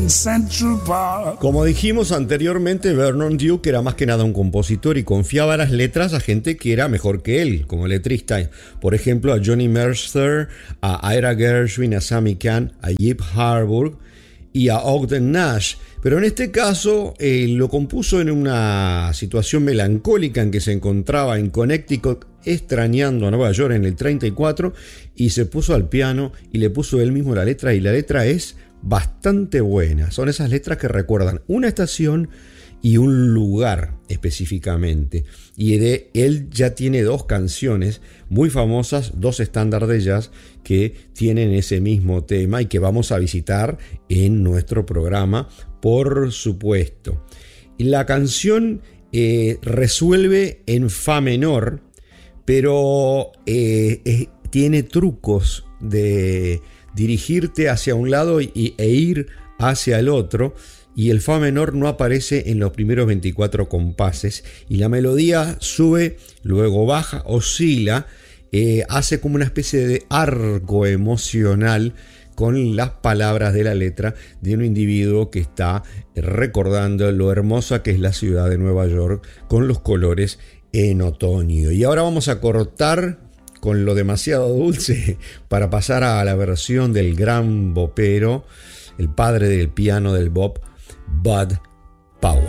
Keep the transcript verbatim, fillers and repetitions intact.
Central Park. Como dijimos anteriormente, Vernon Duke era más que nada un compositor y confiaba las letras a gente que era mejor que él, como letrista. Por ejemplo, a Johnny Mercer, a Ira Gershwin, a Sammy Cahn, a Yip Harburg y a Ogden Nash. Pero en este caso eh, lo compuso en una situación melancólica en que se encontraba en Connecticut, extrañando a Nueva York en el treinta y cuatro, y se puso al piano y le puso él mismo la letra, y la letra es bastante buena. Son esas letras que recuerdan una estación y un lugar específicamente. Y de él ya tiene dos canciones muy famosas, dos estándares de jazz que tienen ese mismo tema y que vamos a visitar en nuestro programa, por supuesto. Y la canción eh, resuelve en fa menor, pero eh, eh, tiene trucos de dirigirte hacia un lado y, e ir hacia el otro, y el fa menor no aparece en los primeros veinticuatro compases, y la melodía sube, luego baja, oscila, eh, hace como una especie de arco emocional con las palabras de la letra de un individuo que está recordando lo hermosa que es la ciudad de Nueva York con los colores en otoño. Y ahora vamos a cortar con lo demasiado dulce para pasar a la versión del gran bopero, el padre del piano del bop, Bud Powell.